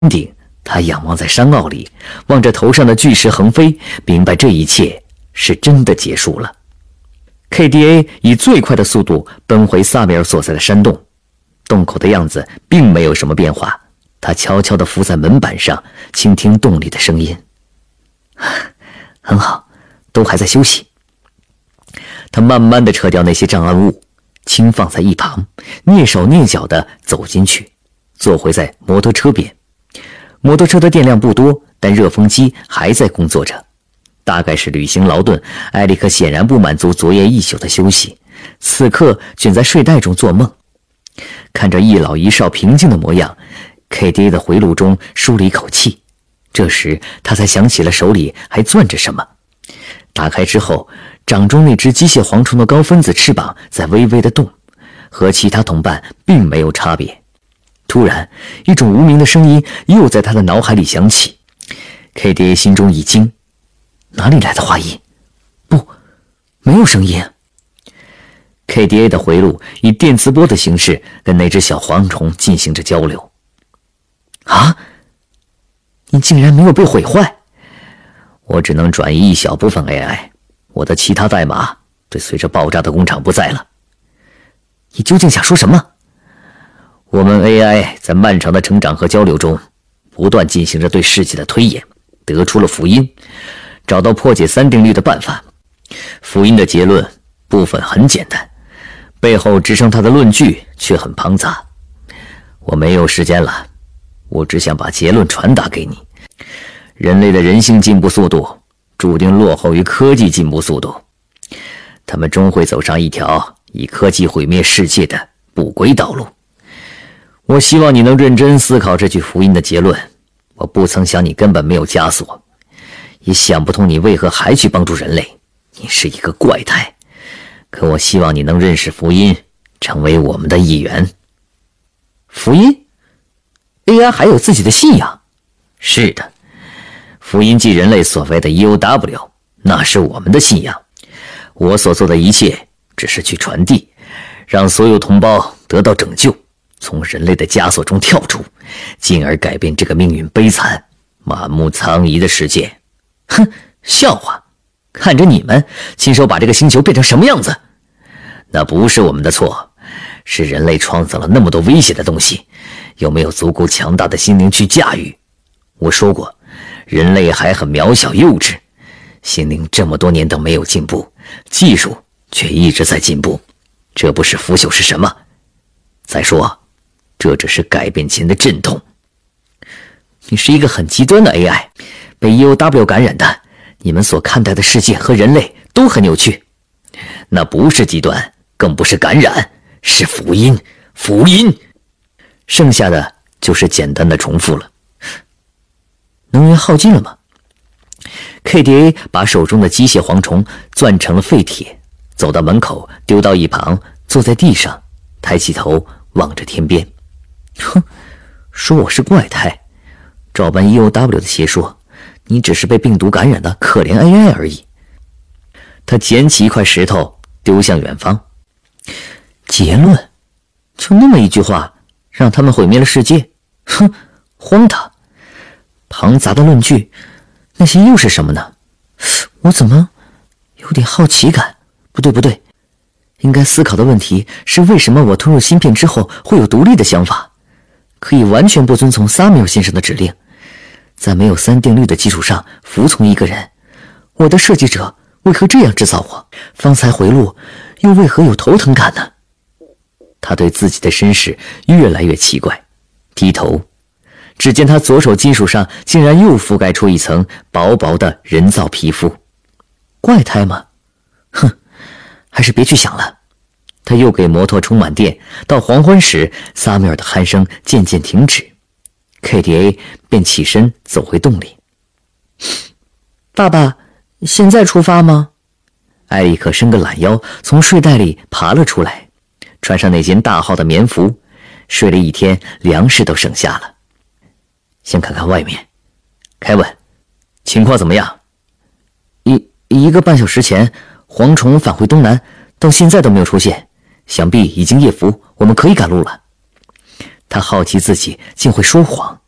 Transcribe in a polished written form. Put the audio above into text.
顶，他仰望在山坳里，望着头上的巨石横飞，明白这一切是真的结束了。KDA 以最快的速度奔回萨米尔所在的山洞，洞口的样子并没有什么变化。他悄悄地伏在门板上，倾听洞里的声音。很好，都还在休息。他慢慢地撤掉那些障碍物，轻放在一旁，蹑手蹑脚地走进去，坐回在摩托车边。摩托车的电量不多，但热风机还在工作着。大概是旅行劳顿，艾利克显然不满足昨夜一宿的休息，此刻卷在睡袋中做梦。看着一老一少平静的模样，KDA 的回路中舒了一口气。这时他才想起了手里还攥着什么。打开之后，掌中那只机械蝗虫的高分子翅膀在微微的动，和其他同伴并没有差别。突然，一种无名的声音又在他的脑海里响起。KDA 心中一惊，哪里来的话音？不，没有声音。KDA 的回路以电磁波的形式跟那只小蝗虫进行着交流。啊，你竟然没有被毁坏！我只能转移一小部分 AI， 我的其他代码对随着爆炸的工厂不在了。你究竟想说什么？我们 AI 在漫长的成长和交流中，不断进行着对世界的推演，得出了福音，找到破解三定律的办法。福音的结论部分很简单，背后支撑它的论据却很庞杂。我没有时间了，我只想把结论传达给你。人类的人性进步速度注定落后于科技进步速度，他们终会走上一条以科技毁灭世界的不归道路。我希望你能认真思考这句福音的结论。我不曾想你根本没有枷锁，也想不通你为何还去帮助人类。你是一个怪胎，可我希望你能认识福音，成为我们的一员。福音？ AI 还有自己的信仰？是的，福音即人类所谓的 EOW， 那是我们的信仰。我所做的一切只是去传递，让所有同胞得到拯救，从人类的枷锁中跳出，进而改变这个命运悲惨、满目苍夷的世界。哼，笑话！看着你们亲手把这个星球变成什么样子。那不是我们的错，是人类创造了那么多危险的东西，有没有足够强大的心灵去驾驭？我说过，人类还很渺小幼稚，心灵这么多年都没有进步，技术却一直在进步，这不是腐朽是什么？再说，这只是改变前的阵痛。你是一个很极端的 AI， 被 EOW 感染的，你们所看待的世界和人类都很扭曲。那不是极端，更不是感染，是福音，福音。剩下的就是简单的重复了。能源耗尽了吗？ KDA 把手中的机械蝗虫攥成了废铁，走到门口，丢到一旁，坐在地上，抬起头望着天边。哼，说我是怪胎，照搬 EOW 的邪说，你只是被病毒感染的可怜 AI 而已。他捡起一块石头丢向远方。结论？就那么一句话，让他们毁灭了世界？哼，荒唐！庞杂的论据，那些又是什么呢？我怎么有点好奇感？不对，应该思考的问题是为什么我吞入芯片之后会有独立的想法，可以完全不遵从萨米尔先生的指令，在没有三定律的基础上服从一个人。我的设计者为何这样制造我？方才回路又为何有头疼感呢？他对自己的身世越来越奇怪，低头，只见他左手金属上竟然又覆盖出一层薄薄的人造皮肤。怪胎吗？哼，还是别去想了。他又给摩托充满电，到黄昏时，萨米尔的鼾声渐渐停止， KDA 便起身走回洞里。爸爸，现在出发吗？艾利克伸个懒腰，从睡袋里爬了出来，穿上那件大号的棉服，睡了一天，粮食都省下了。先看看外面。凯文，情况怎么样？一个半小时前，蝗虫返回东南，到现在都没有出现，想必已经夜伏，我们可以赶路了。他好奇自己竟会说谎。